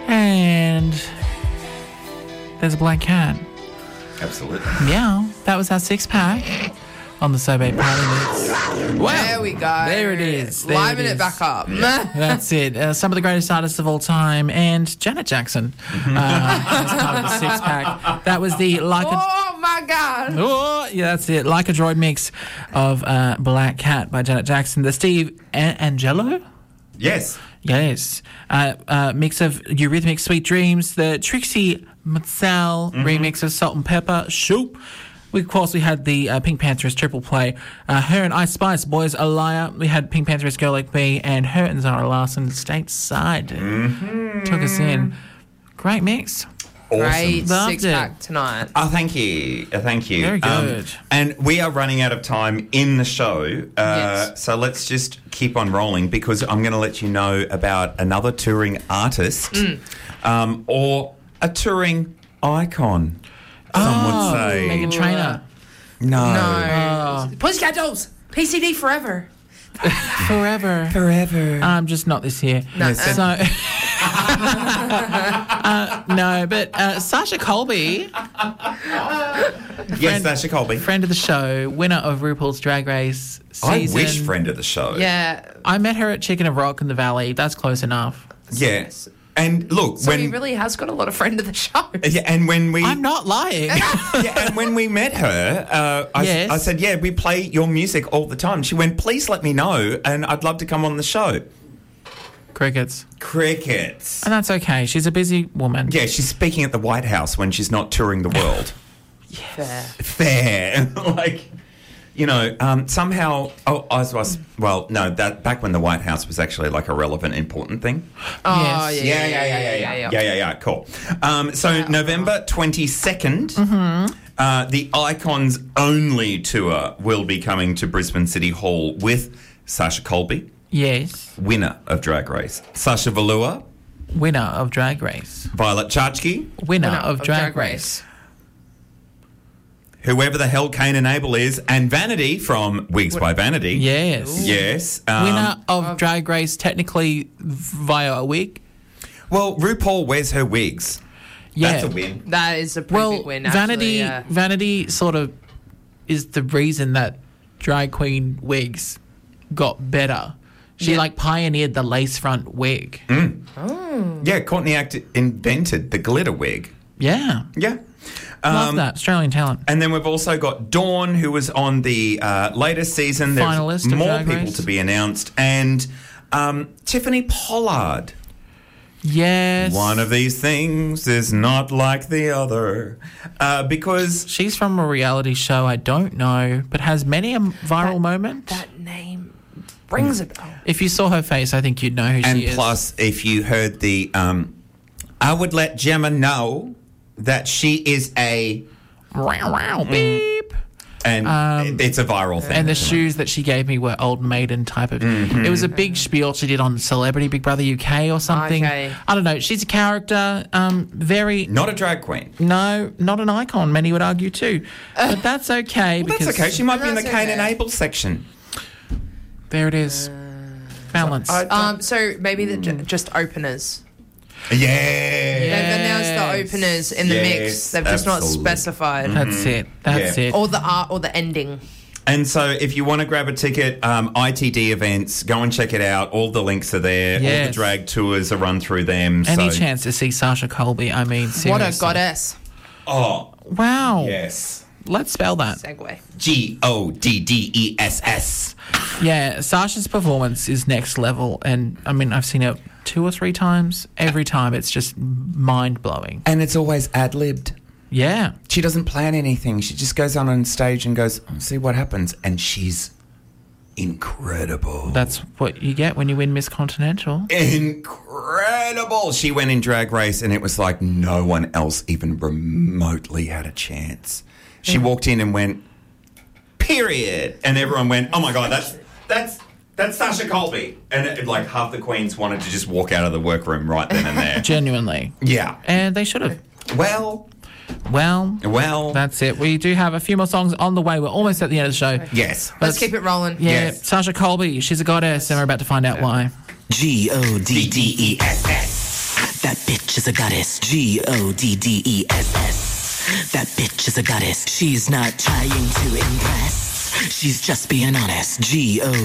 And there's a black cat. Absolutely. Yeah, that was our 6-pack on the So Bad Party Mix. Wow. There we go. There it is. Liven it back up. That's it. Some of the greatest artists of all time, and Janet Jackson as part of the 6-pack. That was the Oh my God. Oh, yeah, that's it. Like a Droid mix of Black Cat by Janet Jackson. The Steve Angelo? Yes. Yes. Mix of Eurythmics' Sweet Dreams. The Trixie Mattel remix of Salt and Pepper. Shoop. Of course, we had the Pink Pantheress triple play. Her and Ice Spice, Boys a Liar. We had Pink Pantheress, Girl Like Me, and her and Zara Larsson, Stateside. Took us in. Great mix. Awesome. Great Loved 6-pack it. tonight. Oh, thank you. Thank you. Very good. And we are running out of time in the show. Yes. So let's just keep on rolling because I'm going to let you know about another touring artist or a touring icon, some would say. Meghan Trainor. No. Pussycat Dolls. PCD forever. Forever. Just not this year. No. So, no, but Sasha Colby, Yes, Sasha Colby. friend of the show, winner of RuPaul's Drag Race season. I wish friend of the show. Yeah. I met her at Chicken and Rock in the Valley. That's close enough. Yeah. And look, So he really has got a lot of friend of the show. yeah, and when we I'm not lying. yeah, and when we met her, Yes. I said, "Yeah, we play your music all the time." She went, "Please let me know, and I'd love to come on the show." Crickets. Crickets. And that's okay. She's a busy woman. Yeah, she's speaking at the White House when she's not touring the world. Fair. Fair, like. You know, somehow. Oh, I was. Well, no. That back when the White House was actually like a relevant, important thing. Oh, Yes. yeah. Cool. So November 22nd, the Icons Only tour will be coming to Brisbane City Hall with Sasha Colby, Yes. winner of Drag Race, Sasha Velour, Winner of Drag Race. Violet Chachki, Winner Winner of Drag Race. whoever the hell Cain and Abel is, and Vanity from Wigs by Vanity. Yes. Yes. Winner of Drag Race, technically via a wig. Well, RuPaul wears her wigs. Yeah. That's a win. That is a pretty Well, big win, actually. Vanity sort of is the reason that drag queen wigs got better. She Yeah. pioneered the lace front wig. Yeah, Courtney Act invented the glitter wig. Yeah. Yeah. Love that. Australian talent. And then we've also got Dawn, who was on the latest season. There's Finalist of more Drag people Race. to be announced. And Tiffany Pollard. Yes. One of these things is not like the other. Because... She's from a reality show I don't know, but has many a viral moment. That name rings a bell. If you saw her face, I think you'd know who And she is. plus, if you heard the... I would let Gemma know that she is a... Beep. And it's a viral thing. And the shoes that she gave me were Old Maiden type of... It was a big spiel she did on Celebrity Big Brother UK or something. Okay. I don't know. She's a character. Very... Not a drag queen. No, not an icon, many would argue too. But that's okay Well, because... that's okay. She might be in the That's Cain and okay. Abel section. There it is. Balance. So maybe just openers. Yeah. They've announced the openers in the mix. Yes, They've just not absolutely. specified. That's it. That's Yeah. it. Or the art or the ending. And so if you want to grab a ticket, ITD events, go and check it out. All the links are there. All Yes. the drag tours are run through them. Any so, chance to see Sasha Colby? I mean, seriously. What a goddess. Oh, Wow. yes. Let's spell that. Segue. GODDESS. Yeah, Sasha's performance is next level. And, I mean, I've seen it 2 or 3 times. Every time it's just mind-blowing. And it's always ad-libbed. Yeah. She doesn't plan anything. She just goes on stage and goes, see what happens. And she's incredible. That's what you get when you win Miss Continental. Incredible. She went in Drag Race and it was like no one else even remotely had a chance. She walked in and went, period. And everyone went, oh my God, that's Sasha Colby. And like half the queens wanted to just walk out of the workroom right then and there. Genuinely. Yeah. And they should have. Well, Well, that's it. We do have a few more songs on the way. We're almost at the end of the show. yes. Let's keep it rolling. Yeah, Yes. Sasha Colby, she's a goddess, and we're about to find out why. GODDESS. That bitch is a goddess. Goddess. That bitch is a goddess. She's not trying to impress. She's just being honest.